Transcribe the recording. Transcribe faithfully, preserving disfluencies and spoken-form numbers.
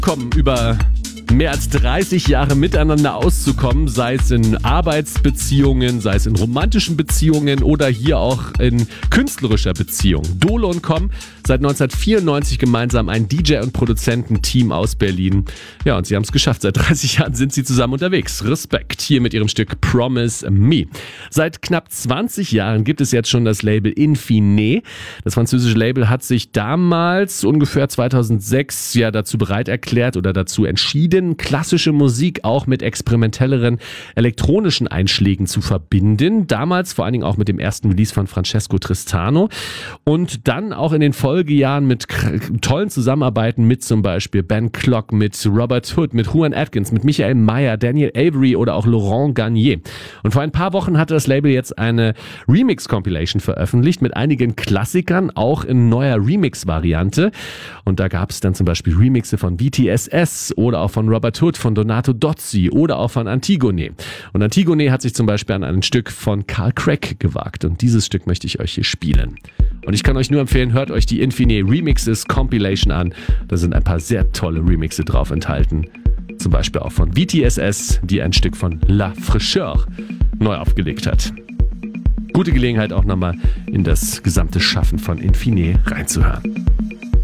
kommen, über mehr als dreißig Jahre miteinander auszukommen, sei es in Arbeitsbeziehungen, sei es in romantischen Beziehungen oder hier auch in künstlerischer Beziehung. Dolo und Com, seit neunzehnhundertvierundneunzig gemeinsam ein D J- und Produzententeam aus Berlin. Ja, und sie haben es geschafft. Seit dreißig Jahren sind sie zusammen unterwegs. Respekt. Hier mit ihrem Stück Promise Me. Seit knapp zwanzig Jahren gibt es jetzt schon das Label Infine. Das französische Label hat sich damals, ungefähr zweitausendsechs, ja dazu bereit erklärt oder dazu entschieden, klassische Musik auch mit experimentelleren elektronischen Einschlägen zu verbinden. Damals vor allen Dingen auch mit dem ersten Release von Francesco Tristano und dann auch in den Folgejahren mit tollen Zusammenarbeiten mit zum Beispiel Ben Clock, mit Robert Hood, mit Juan Atkins, mit Michael Mayer, Daniel Avery oder auch Laurent Garnier. Und vor ein paar Wochen hatte das Label jetzt eine Remix-Compilation veröffentlicht mit einigen Klassikern, auch in neuer Remix-Variante. Und da gab es dann zum Beispiel Remixe von B T S S oder auch von Robert Hood, von Donato Dozzi oder auch von Antigone. Und Antigone hat sich zum Beispiel an ein Stück von Carl Craig gewagt. Und dieses Stück möchte ich euch hier spielen. Und ich kann euch nur empfehlen, hört euch die Infine Remixes Compilation an. Da sind ein paar sehr tolle Remixe drauf enthalten. Zum Beispiel auch von B T S S, die ein Stück von La Fraîcheur neu aufgelegt hat. Gute Gelegenheit auch nochmal in das gesamte Schaffen von Infine reinzuhören.